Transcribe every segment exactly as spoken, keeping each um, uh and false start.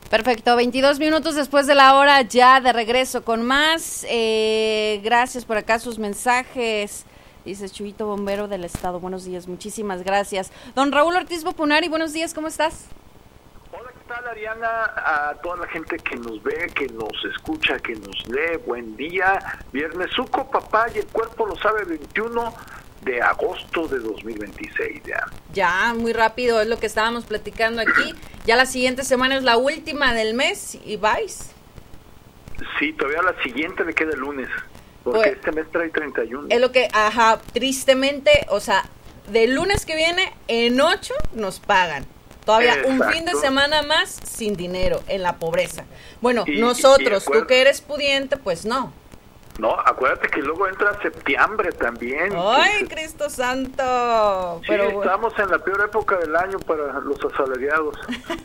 Perfecto, veintidós minutos después de la hora, ya de regreso con más. Eh, gracias por acá sus mensajes. Dice Chuyito Bombero del Estado. Buenos días, muchísimas gracias. Don Raúl Ortiz Bopunari, buenos días, ¿cómo estás? Hola, ¿qué tal, Ariana? A toda la gente que nos ve, que nos escucha, que nos lee, buen día. Viernes Suco, papá, y el cuerpo lo sabe, veintiuno de agosto de dos mil veintiséis ya. Ya, muy rápido, es lo que estábamos platicando aquí. Ya la siguiente semana es la última del mes y vais. Sí, todavía la siguiente le queda el lunes, porque pues, este mes trae treinta y uno. Es lo que, ajá, tristemente, o sea, del lunes que viene, en ocho nos pagan. Todavía Exacto. un fin de semana más sin dinero, en la pobreza. Bueno, y, nosotros, y, y tú que eres pudiente, pues no. No, acuérdate que luego entra septiembre también. ¡Ay, que, Cristo Santo! Sí, pero estamos en la peor época del año para los asalariados.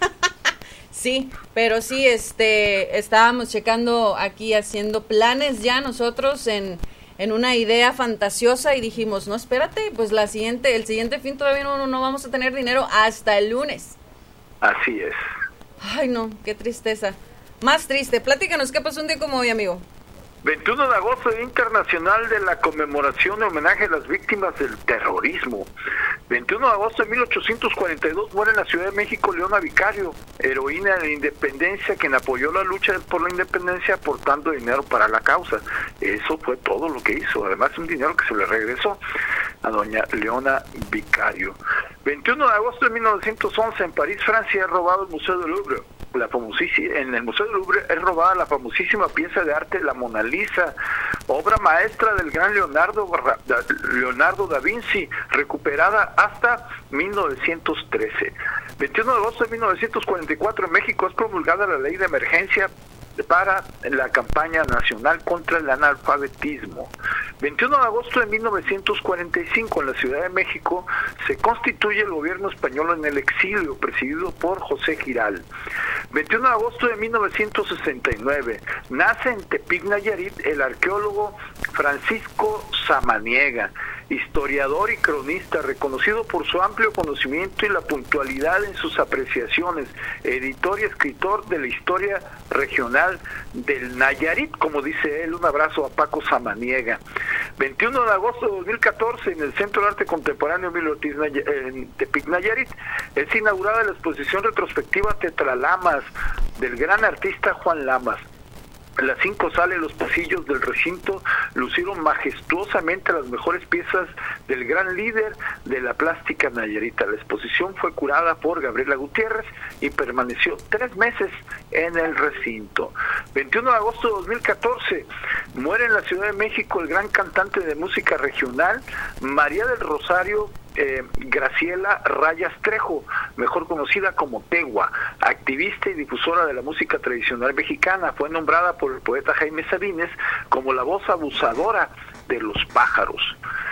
Sí, pero sí, este, estábamos checando aquí, haciendo planes ya nosotros en, en una idea fantasiosa y dijimos, no, espérate, pues la siguiente, el siguiente fin todavía no, no vamos a tener dinero hasta el lunes. Así es. Ay, no, qué tristeza. Más triste, platícanos, ¿qué pasó un día como hoy, amigo? veintiuno de agosto, Día Internacional de la Conmemoración y Homenaje a las Víctimas del Terrorismo. veintiuno de agosto de mil ochocientos cuarenta y dos muere en la Ciudad de México Leona Vicario, heroína de la independencia, quien apoyó la lucha por la independencia aportando dinero para la causa. Eso fue todo lo que hizo, además un dinero que se le regresó a doña Leona Vicario. veintiuno de agosto de mil novecientos once, en París, Francia, es robado el Museo del Louvre. La famosísima, en el Museo del Louvre es robada la famosísima pieza de arte La Mona Lisa, obra maestra del gran Leonardo Leonardo da Vinci, recuperada hasta mil novecientos trece. veintiuno de agosto de mil novecientos cuarenta y cuatro, en México es promulgada la ley de emergencia para la campaña nacional contra el analfabetismo. veintiuno de agosto de mil novecientos cuarenta y cinco, en la Ciudad de México se constituye el gobierno español en el exilio, presidido por José Giral. veintiuno de agosto de mil novecientos sesenta y nueve, nace en Tepic, Nayarit, el arqueólogo Francisco Samaniega, historiador y cronista, reconocido por su amplio conocimiento y la puntualidad en sus apreciaciones, editor y escritor de la historia regional del Nayarit, como dice él. Un abrazo a Paco Samaniega. veintiuno de agosto de dos mil catorce, en el Centro de Arte Contemporáneo Emilio Ortiz en Tepic, Nayarit, es inaugurada la exposición retrospectiva Tetralamas del gran artista Juan Lamas. Las cinco salas y los pasillos del recinto lucieron majestuosamente las mejores piezas del gran líder de la plástica nayarita. La exposición fue curada por Gabriela Gutiérrez y permaneció tres meses en el recinto. veintiuno de agosto de dos mil catorce, muere en la Ciudad de México el gran cantante de música regional María del Rosario Eh, Graciela Rayas Trejo, mejor conocida como Tegua, activista y difusora de la música tradicional mexicana. Fue nombrada por el poeta Jaime Sabines como la voz abusadora de los pájaros.